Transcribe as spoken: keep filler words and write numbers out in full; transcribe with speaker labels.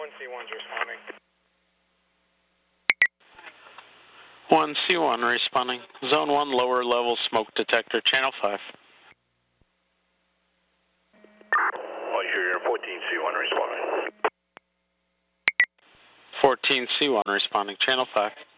Speaker 1: one C one's responding.
Speaker 2: one C one responding. Zone one, lower level smoke detector, channel five.
Speaker 3: Oh, you're fourteen C one responding.
Speaker 2: fourteen C one responding, channel five.